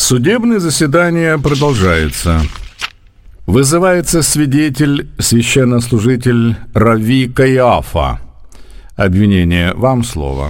Судебное заседание продолжается. Вызывается свидетель, священнослужитель Равви Каиафа. Обвинение, вам слово.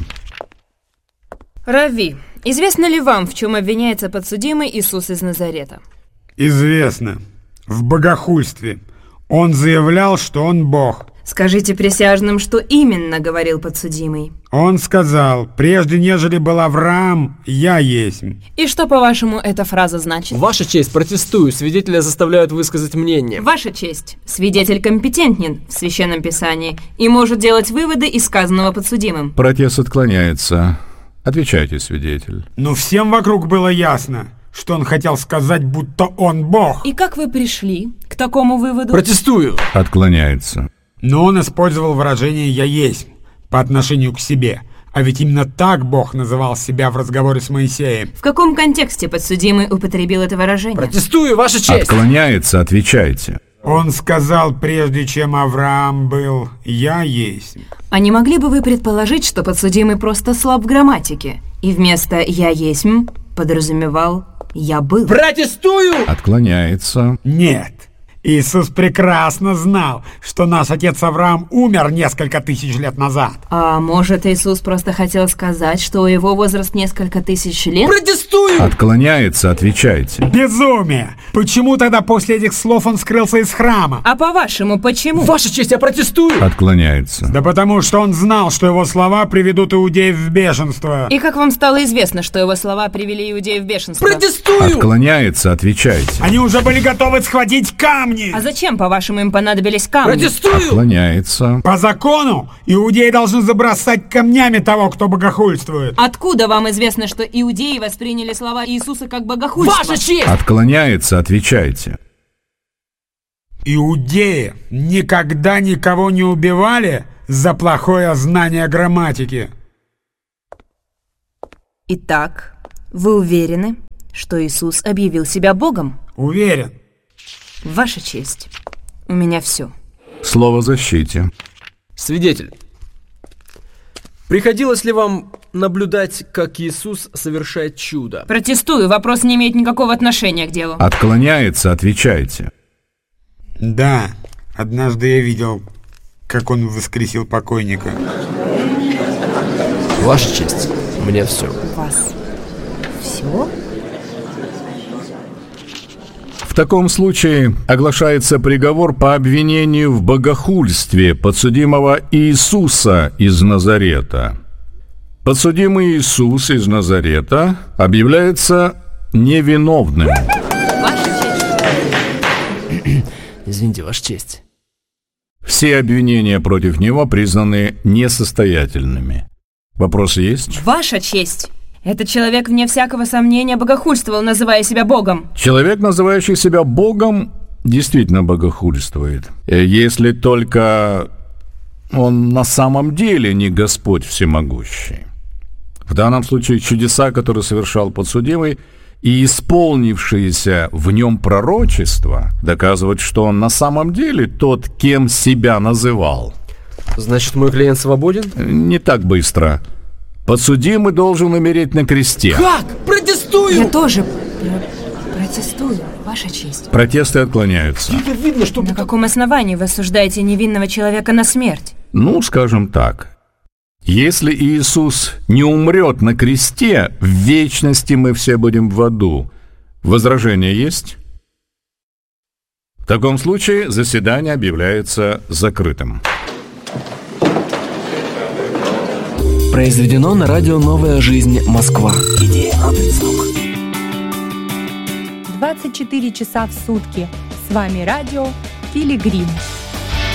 Равви, известно ли вам, в чем обвиняется подсудимый Иисус из Назарета? Известно. В богохульстве. Он заявлял, что он Бог. Скажите присяжным, что именно говорил подсудимый. Он сказал: прежде нежели был Авраам, я есть. И что, по-вашему, эта фраза значит? Ваша честь, протестую. Свидетеля заставляют высказать мнение. Ваша честь, свидетель компетентен в Священном Писании и может делать выводы из сказанного подсудимым. Протест отклоняется. Отвечайте, свидетель. Но всем вокруг было ясно, что он хотел сказать, будто он Бог. И как вы пришли к такому выводу? Протестую. Отклоняется. Но он использовал выражение «я есть» по отношению к себе. А ведь именно так Бог называл себя в разговоре с Моисеем. В каком контексте подсудимый употребил это выражение? Протестую, ваша честь. Отклоняется, отвечайте. Он сказал: прежде чем Авраам был, я есть. А не могли бы вы предположить, что подсудимый просто слаб в грамматике и вместо «я есть» подразумевал «я был»? Протестую! Отклоняется. Нет. Иисус прекрасно знал, что наш отец Авраам умер несколько тысяч лет назад. А может, Иисус просто хотел сказать, что у его возраст несколько тысяч лет? Протестую! Отклоняется, отвечайте. Безумие! Почему тогда после этих слов он скрылся из храма? А по-вашему, почему? Ваша честь, я протестую! Отклоняется. Да потому что он знал, что его слова приведут иудеев в бешенство. И как вам стало известно, что его слова привели иудеев в бешенство? Протестую! Отклоняется, отвечайте. Они уже были готовы схватить камни. А зачем, по-вашему, им понадобились камни? Протестую! Отклоняется. По закону иудеи должны забросать камнями того, кто богохульствует. Откуда вам известно, что иудеи восприняли слова Иисуса как богохульство? Ваша честь! Отклоняется, отвечайте. Иудеи никогда никого не убивали за плохое знание грамматики. Итак, вы уверены, что Иисус объявил себя Богом? Уверен. Ваша честь, у меня все. Слово защите. Свидетель, приходилось ли вам наблюдать, как Иисус совершает чудо? Протестую, вопрос не имеет никакого отношения к делу. Отклоняется, отвечайте. Да, однажды я видел, как он воскресил покойника. Ваша честь, мне все. У вас все? В таком случае оглашается приговор по обвинению в богохульстве подсудимого Иисуса из Назарета. Подсудимый Иисус из Назарета объявляется невиновным. Ваша честь. Извините, ваша честь. Все обвинения против него признаны несостоятельными. Вопросы есть? Ваша честь. Этот человек, вне всякого сомнения, богохульствовал, называя себя Богом. Человек, называющий себя Богом, действительно богохульствует. Если только он на самом деле не Господь всемогущий. В данном случае чудеса, которые совершал подсудимый, и исполнившиеся в нем пророчества доказывают, что он на самом деле тот, кем себя называл. Значит, мой клиент свободен? Не так быстро. Подсудимый должен умереть на кресте. Как? Протестую! Я тоже протестую, ваша честь. Протесты отклоняются. Это видно, что... На каком основании вы осуждаете невинного человека на смерть? Ну, скажем так. Если Иисус не умрет на кресте, в вечности мы все будем в аду. Возражения есть? В таком случае заседание объявляется закрытым. Произведено на радио «Новая жизнь. Москва». Идея на звук. 24 часа в сутки. С вами радио «Пилигрим».